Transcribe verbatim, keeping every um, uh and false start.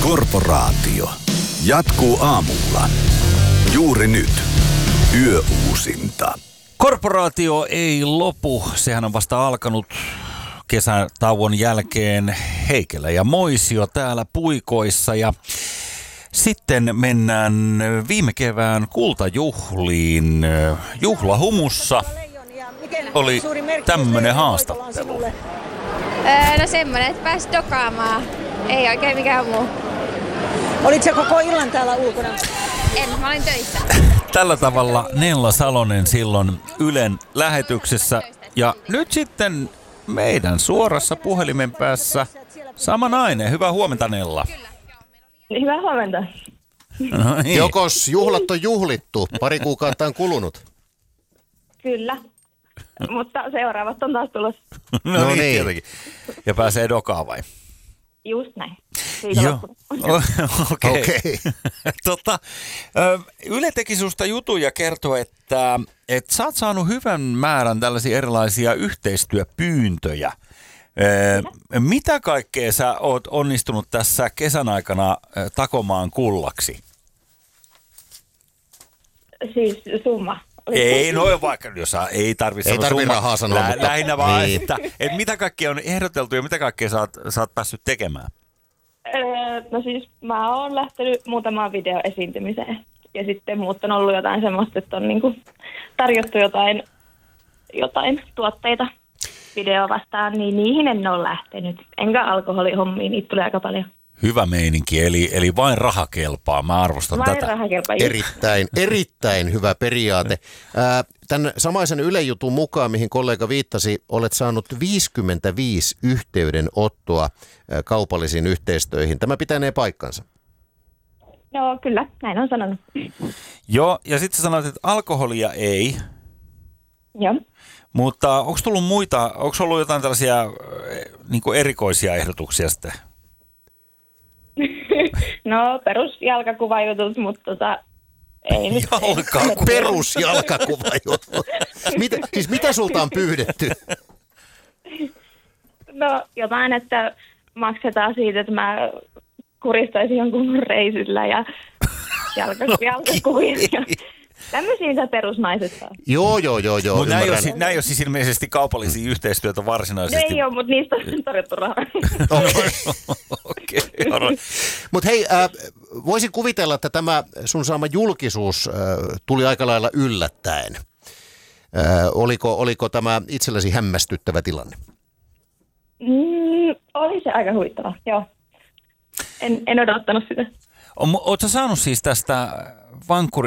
Korporaatio jatkuu aamulla. Juuri nyt. Yöuusinta. Korporaatio ei lopu. Sehän on vasta alkanut kesätauon jälkeen. Heikelä ja Moisio täällä puikoissa. Ja sitten mennään viime kevään kultajuhliin. Juhlahumussa oli tämmönen haastattelu. Öö, no semmonen, että pääsi dokaamaan. Ei oikein mikään muu. Olit sä koko illan täällä ulkona? En, mä olin töissä. Tällä tavalla Nella Salonen silloin Ylen lähetyksessä. Ja nyt sitten meidän suorassa puhelimen päässä sama nainen. Hyvää huomenta, Nella. Hyvää huomenta. No niin. Jokos juhlat on juhlittu? Pari kuukautta on kulunut. Kyllä, mutta seuraavat on taas tulossa. No, No niin, niin. tietenkin. Ja pääsee dokaan vai? Just näin. Siitä Joo. loppuna. Okei. Okei. tota, ö, Yle teki susta jutuja kertoo, että et sä oot saanut hyvän määrän tällaisia erilaisia yhteistyöpyyntöjä. Ö, mitä kaikkea sä oot onnistunut tässä kesän aikana ö, takomaan kullaksi? Siis summa. Ei, no vaikka, jos sä, ei tarvitse Ei sanoa tarvi summa. rahaa sanoa, Lä, mutta- lähinnä vaan, niin. että, että mitä kaikkea on ehdoteltu ja mitä kaikkea sä oot, sä oot päässyt tekemään? Öö, no siis mä oon lähtenyt muutamaan videoesiintymiseen. Ja sitten muut on ollut jotain semmoista, että on niinku tarjottu jotain, jotain tuotteita video vastaan, niin niihin en ole lähtenyt. Enkä alkoholihommiin, niitä tulee aika paljon. Hyvä meininki, eli, eli vain raha kelpaa. Mä arvostan Vain tätä. rahakelpa. Erittäin, erittäin hyvä periaate. Ää, Tämän samaisen Yle-jutun mukaan, mihin kollega viittasi, olet saanut viisikymmentäviisi yhteydenottoa ää, kaupallisiin yhteistöihin. Tämä pitänee paikkansa. Joo, kyllä, näin on sanonut. Joo, ja sitten sä sanoit, että alkoholia ei, Joo. mutta onko tullut muita, onko ollut jotain tällaisia niin kuin erikoisia ehdotuksia sitten? No, perusjalkakuvajutut, mutta tota, ei nyt. Jalkakuva. Perusjalkakuva. Mitä, siis mitä sulta on pyydetty? No, jotain, että maksetaan siitä, että mä kuristaisin jonkun reisillä ja jalka, jalkakuvia. Ja tämmöisiä, mitä perusnaiset saa. Joo, joo, joo, joo. Mutta nämä ei, ole, ymmärrän. si- nämä ei ole siis ilmeisesti kaupallisia yhteistyötä No varsinaisesti. ei ole, mutta niistä on tarjottu rahaa. Okei, okay, Mutta hei, äh, voisin kuvitella, että tämä sun saama julkisuus äh, tuli aika lailla yllättäen. Äh, oliko, oliko tämä itsellesi hämmästyttävä tilanne? Mm, oli se aika huvittava, joo. En, en odottanut sitä. Oletko saanut siis tästä